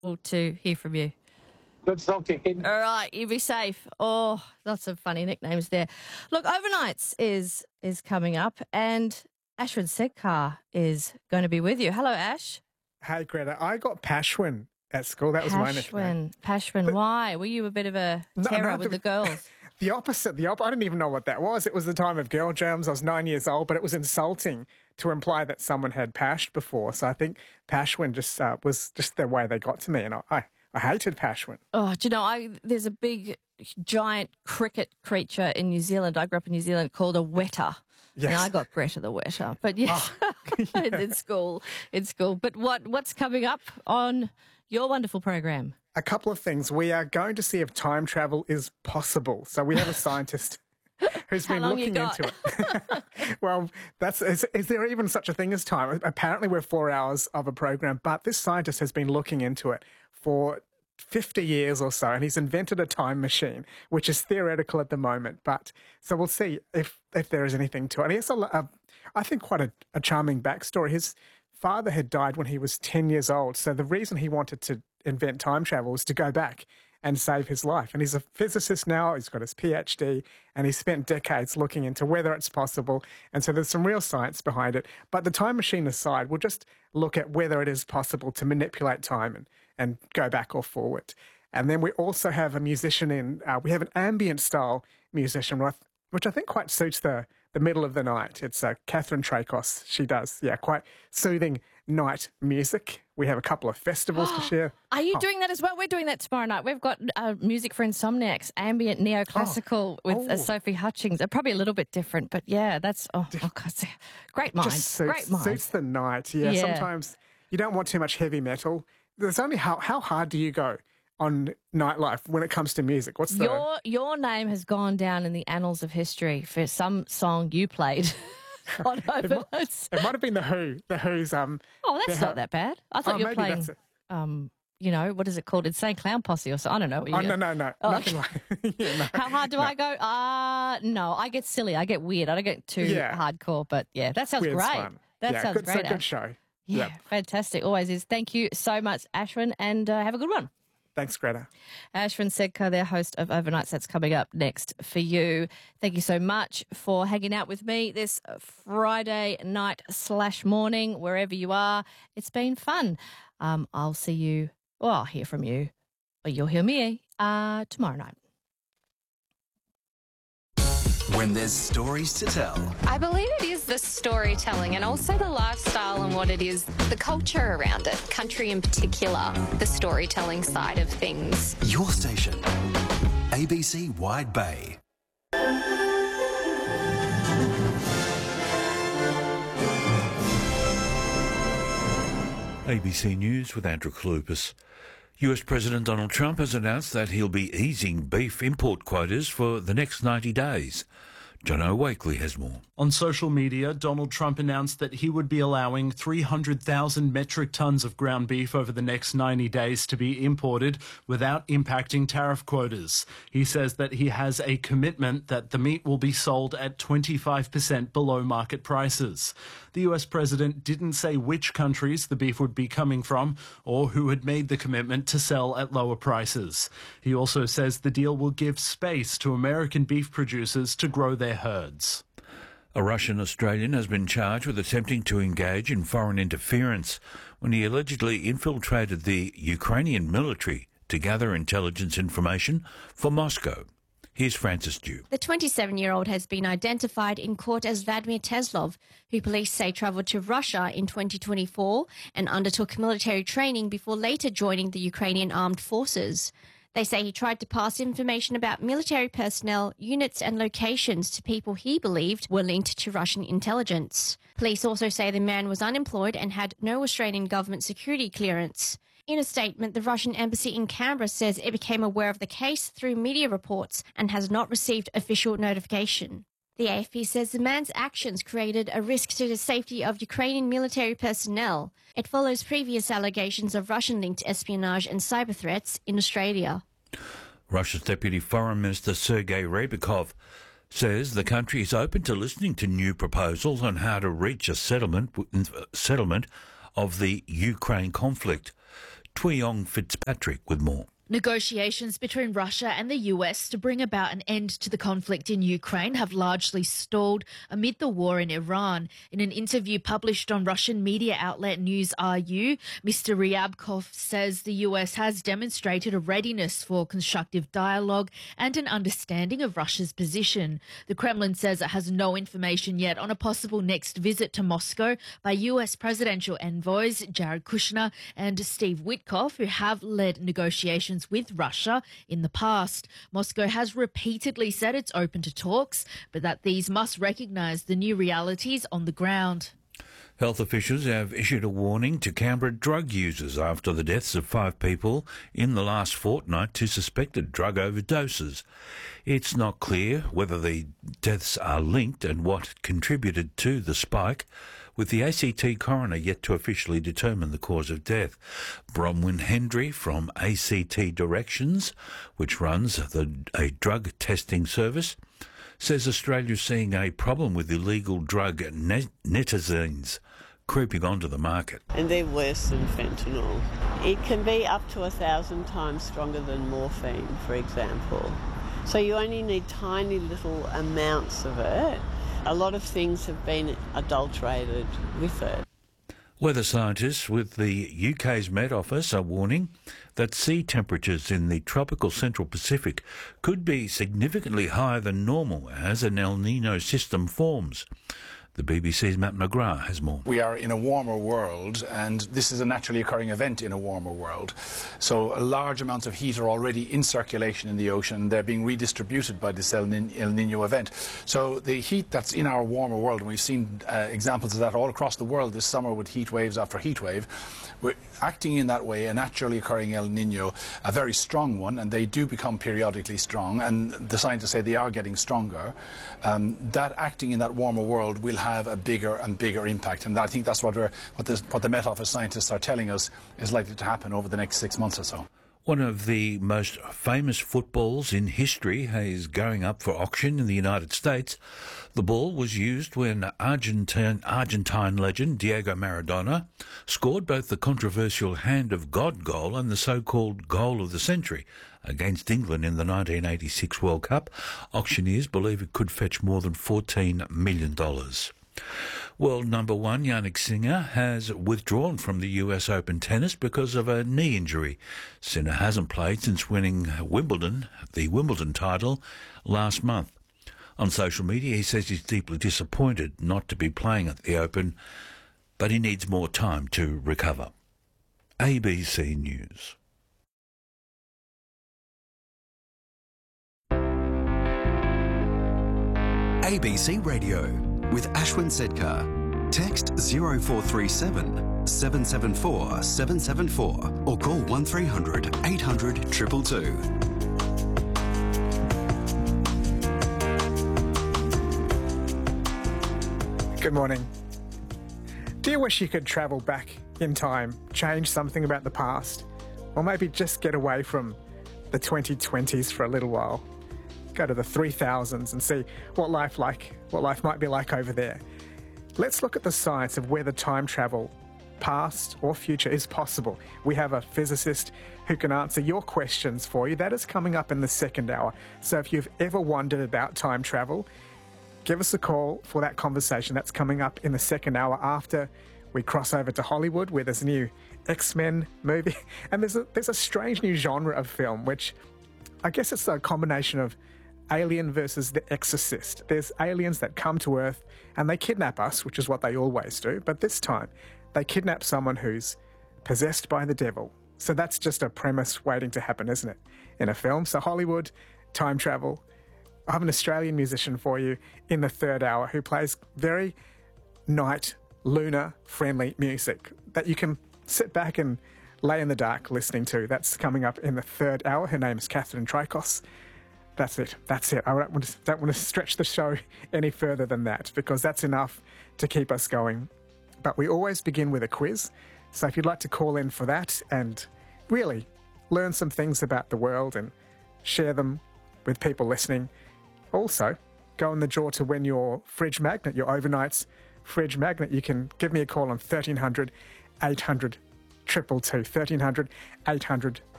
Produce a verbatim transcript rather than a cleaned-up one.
to hear from you. Good talking. All right, you be safe. Oh, lots of funny nicknames there. Look, Overnights is is coming up, and Ashwin Sedkar is going to be with you. Hello, Ash. Hey, Greta. I got Pashwin at school. That was my nickname. Pashwin. Pashwin. Why? Were you a bit of a terror no, no, with the, the girls? The opposite. The op- I didn't even know what that was. It was the time of girl jams. I was nine years old, but it was insulting to imply that someone had pashed before. So I think Pashwin just uh, was just the way they got to me, and I, I, I hated Pashwin. Oh, do you know, I there's a big, giant cricket creature in New Zealand. I grew up in New Zealand called a wetter. Yes. And I got Greta the Wetter. But yes, oh, yeah. in school, in school. But what what's coming up on your wonderful program? A couple of things. We are going to see if time travel is possible. So we have a scientist who's been looking into it. Well, that's is, is there even such a thing as time? Apparently we're four hours of a program, but this scientist has been looking into it for fifty years or so, and he's invented a time machine, which is theoretical at the moment. But so we'll see if if there is anything to it. And he has a, a I think quite a, a charming backstory. His father had died when he was ten years old, so the reason he wanted to invent time travel was to go back and save his life. And he's a physicist now. He's got his PhD, and he spent decades looking into whether it's possible. And so there's some real science behind it. But the time machine aside, we'll just look at whether it is possible to manipulate time and, and go back or forward. And then we also have a musician in, uh, we have an ambient style musician, which I think quite suits the, the middle of the night. It's uh, Catherine Trakos. She does, yeah, quite soothing night music. We have a couple of festivals to share. Are you oh. doing that as well? We're doing that tomorrow night. We've got uh, music for insomniacs, ambient neoclassical oh. with uh, oh. Sophie Hutchings. They're probably a little bit different, but yeah, that's oh, oh God, great minds. Just suits, great minds. Suits the night. Yeah, yeah, sometimes you don't want too much heavy metal. There's only how how hard do you go on nightlife when it comes to music? What's the your your name has gone down in the annals of history for some song you played. on Overnights. It, might, it might have been the Who. The Who's. Um. Oh, that's not ha- that bad. I thought oh, you were playing. That's it. Um. You know, what is it called? Insane Clown Posse or so. I don't know. Oh, no, no, no. Oh. Nothing like yeah, no. How hard do no. I go? Uh, no, I get silly. I get weird. I don't get too yeah. hardcore, but yeah, that sounds Weird's great. Fun. That yeah, sounds good, great. It's a good show. Yeah, yep. fantastic. Always is. Thank you so much, Ashwin, and uh, have a good one. Thanks, Greta. Ashwin Sedkar, their host of Overnights. That's coming up next for you. Thank you so much for hanging out with me this Friday night slash morning, wherever you are. It's been fun. Um, I'll see you, or I'll hear from you, or you'll hear me uh, tomorrow night. When there's stories to tell. I believe it is the storytelling and also the lifestyle and what it is, the culture around it, country in particular, the storytelling side of things. Your station, A B C Wide Bay. A B C News with Andrew Kalupas. U S President Donald Trump has announced that he'll be easing beef import quotas for the next ninety days. Jono Wakely has more. On social media, Donald Trump announced that he would be allowing three hundred thousand metric tons of ground beef over the next ninety days to be imported without impacting tariff quotas. He says that he has a commitment that the meat will be sold at twenty-five percent below market prices. The U S president didn't say which countries the beef would be coming from or who had made the commitment to sell at lower prices. He also says the deal will give space to American beef producers to grow their herds. A Russian Australian has been charged with attempting to engage in foreign interference when he allegedly infiltrated the Ukrainian military to gather intelligence information for Moscow. Here's Francis Dew. The twenty-seven-year-old has been identified in court as Vladimir Teslov, who police say travelled to Russia in twenty twenty-four and undertook military training before later joining the Ukrainian armed forces. They say he tried to pass information about military personnel, units and locations to people he believed were linked to Russian intelligence. Police also say the man was unemployed and had no Australian government security clearance. In a statement, the Russian embassy in Canberra says it became aware of the case through media reports and has not received official notification. The A F P says the man's actions created a risk to the safety of Ukrainian military personnel. It follows previous allegations of Russian-linked espionage and cyber threats in Australia. Russia's Deputy Foreign Minister Sergei Ryabkov says the country is open to listening to new proposals on how to reach a settlement settlement of the Ukraine conflict. Tuyong Fitzpatrick with more. Negotiations between Russia and the U S to bring about an end to the conflict in Ukraine have largely stalled amid the war in Iran. In an interview published on Russian media outlet News R U, Mister Ryabkov says the U S has demonstrated a readiness for constructive dialogue and an understanding of Russia's position. The Kremlin says it has no information yet on a possible next visit to Moscow by U S presidential envoys Jared Kushner and Steve Witkoff, who have led negotiations with Russia in the past. Moscow has repeatedly said it's open to talks, but that these must recognise the new realities on the ground. Health officials have issued a warning to Canberra drug users after the deaths of five people in the last fortnight to suspected drug overdoses. It's not clear whether the deaths are linked and what contributed to the spike, with the A C T coroner yet to officially determine the cause of death. Bronwyn Hendry from A C T Directions, which runs the, a drug testing service, says Australia is seeing a problem with illegal drug net- netazines creeping onto the market. And they're worse than fentanyl. It can be up to a thousand times stronger than morphine, for example. So you only need tiny little amounts of it. A lot of things have been adulterated with it. Weather scientists with the U K's Met Office are warning that sea temperatures in the tropical Central Pacific could be significantly higher than normal as an El Niño system forms. The B B C's Matt McGrath has more. We are in a warmer world, and this is a naturally occurring event in a warmer world. So large amounts of heat are already in circulation in the ocean. They're being redistributed by this El Niño event. So the heat that's in our warmer world, and we've seen uh, examples of that all across the world this summer with heat waves after heat wave, we're acting in that way, a naturally occurring El Niño, a very strong one, and they do become periodically strong, and the scientists say they are getting stronger. Um, that acting in that warmer world will have a bigger and bigger impact, and I think that's what, we're, what, this, what the Met Office scientists are telling us is likely to happen over the next six months or so. One of the most famous footballs in history is going up for auction in the United States. The ball was used when Argentine, Argentine legend Diego Maradona scored both the controversial Hand of God goal and the so-called goal of the century against England in the nineteen eighty-six World Cup. Auctioneers believe it could fetch more than fourteen million dollars. World number one Jannik Sinner has withdrawn from the U S Open tennis because of a knee injury. Sinner hasn't played since winning Wimbledon, the Wimbledon title, last month. On social media, he says he's deeply disappointed not to be playing at the Open, but he needs more time to recover. A B C News. A B C Radio with Ashwin Sedkar. Text zero four three seven, seven seven four, seven seven four or call one three hundred, eight hundred, two two two. Good morning. Do you wish you could travel back in time, change something about the past, or maybe just get away from the twenty twenties for a little while? Go to the three thousands and see what life like, what life might be like over there. Let's look at the science of whether time travel, past or future, is possible. We have a physicist who can answer your questions for you. That is coming up in the second hour. So if you've ever wondered about time travel, give us a call for that conversation. That's coming up in the second hour after we cross over to Hollywood, where there's a new X-Men movie. And there's a, there's a strange new genre of film, which I guess it's a combination of Alien versus The Exorcist. There's aliens that come to Earth and they kidnap us, which is what they always do. But this time, they kidnap someone who's possessed by the devil. So that's just a premise waiting to happen, isn't it, in a film? So Hollywood, time travel. I have an Australian musician for you in the third hour who plays very night, lunar-friendly music that you can sit back and lay in the dark listening to. That's coming up in the third hour. Her name is Catherine Trikos. That's it. That's it. I don't want, to, don't want to stretch the show any further than that because that's enough to keep us going. But we always begin with a quiz. So if you'd like to call in for that and really learn some things about the world and share them with people listening, also go in the draw to win your fridge magnet, your overnight's fridge magnet. You can give me a call on thirteen hundred, eight hundred, triple two, thirteen hundred, eight hundred,